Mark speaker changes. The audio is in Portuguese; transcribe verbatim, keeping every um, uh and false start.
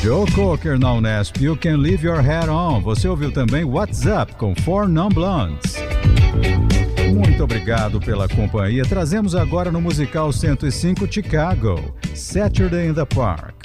Speaker 1: Joe Cocker na Unesp, You Can Leave Your Hair On. Você ouviu também What's Up com Four Non Blondes. Muito obrigado pela companhia. Trazemos agora no Musical cento e cinco Chicago, Saturday in the Park.